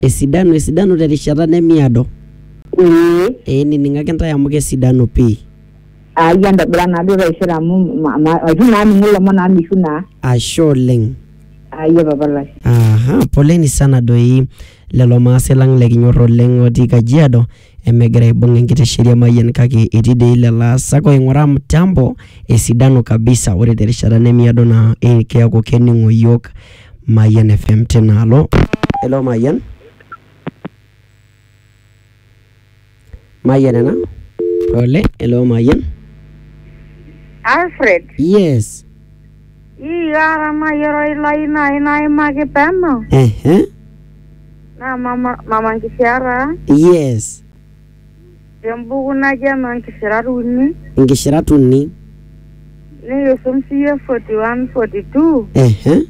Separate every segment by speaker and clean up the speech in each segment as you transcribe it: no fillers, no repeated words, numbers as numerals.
Speaker 1: Esidano terishata nemiado. Nining'ake ntae amu kesidanu pii.
Speaker 2: Yanda brana do raishira mu ajuna ni mulo mona mishuna.
Speaker 1: Ashe oleng.
Speaker 2: Ayo babala.
Speaker 1: Aha, poleni sana doi lelo maase lang lekinyor oleng otii Kajiado emegira aibung enkiti sheria Mayian kake etii dei lelo aasak oing'uraa mtambo esidanu kabisa ore terishata nemiado na keeku kening'o yiok Mayian FM tinaalo. Hello Mayian. Mayian ena? Ole, hello Mayian.
Speaker 3: Alfred.
Speaker 1: Yes.
Speaker 3: Iya mayoro ina make pema. Na mama nkishara.
Speaker 1: Yes.
Speaker 3: Yambugu na jama nkisharatuni.
Speaker 1: Nkisharatuni.
Speaker 3: Ni yosomsiye 41 42.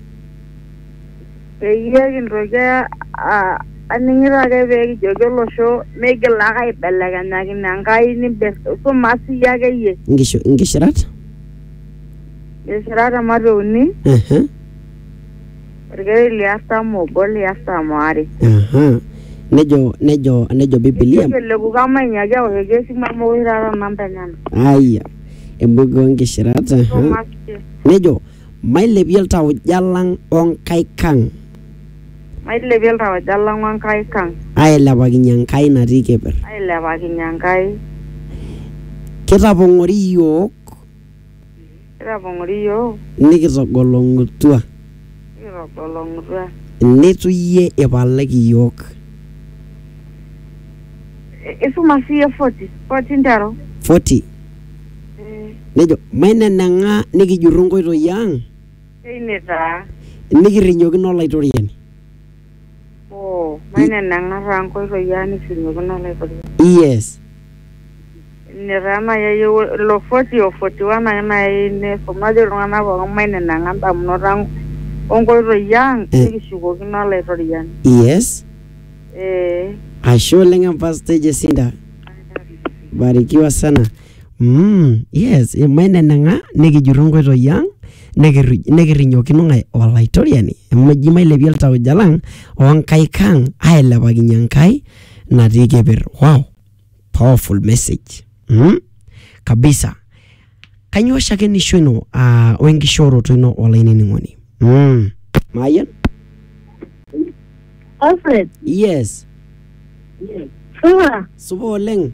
Speaker 3: Iya ginroga aningira ke be jogelo sho megela kai belega ngai ni besto so masi ya ke ye.
Speaker 1: Nkisharat?
Speaker 3: Nkisharat amaroni. Regeli hasta mogoli hasta mari.
Speaker 1: Nejo Biblia.
Speaker 3: Lego kama nyaga wegesi mamo irara nambanyana.
Speaker 1: Aya. Embugo nkisharat. Nejo maile bielta ujalang onkai kang.
Speaker 3: Maile bielta ujalang onkai kang.
Speaker 1: Aile baginyankai natii keper.
Speaker 3: Aile baginyankai.
Speaker 1: Kitapong'ori yiok. Nikitogolong'utua. Netu yie ipalaki yiok.
Speaker 3: Isuma siye 40 ndaro.
Speaker 1: 40. Nejo maineneng'a nikijurru nkoitoi ang'.
Speaker 3: Eineta.
Speaker 1: Nikirinyokino olaitoriani.
Speaker 3: Maineneng'a nkoitoi ang' nikirinyokino olaitoriani.
Speaker 1: Yes.
Speaker 3: Nirama ya lo 40 o 41 na ine somaje rungana ko maineneng'a ndamunot onkoitoi ang' nikishukokino olaitoriani.
Speaker 1: Yes. Ashe oleng Pastor Jesinda. Barikiwa sana. Yes, maineneng'a nikijurru nkoitoi ang' nekirinyokino ng'ae olaitoriani. Emoji mailepie oltau jalang onkai kang' ailepakinye Enkai natii keper. Wow. Powerful message. Kabisa. Kanyo shake nisho ino wenkishoroto ino olainining'oni. Mayian?
Speaker 2: Alfred.
Speaker 1: Yes. Supa oleng.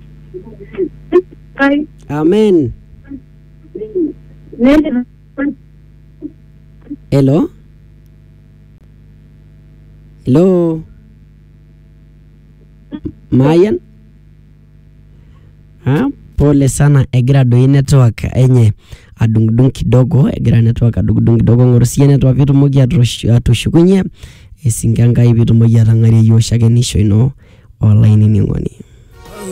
Speaker 1: Amen. Hello? Hello? Mayian? Pole sana egira doi network enye adungdung kidogo ng'orusie network pitumoki atushukunye esinke Enkai pitumoki atang'arie yiok shakenisho ino olainining'oni.